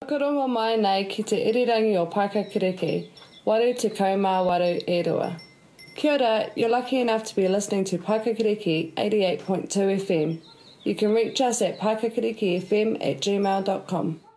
whakarongo mai nei ki te irirangi o Paikakiriki, waru te kaumā waru e rua. Kia ora, you're lucky enough to be listening to Paikakiriki 88.2 FM. You can reach us at paikakirikifm@gmail.com.